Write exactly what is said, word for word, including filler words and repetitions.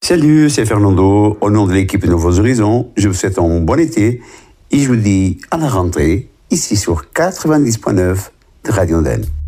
Salut, c'est Fernando. Au nom de l'équipe Nouveaux Horizons, je vous souhaite un bon été et je vous dis à la rentrée, ici sur quatre-vingt-dix point neuf de Radio Andenne.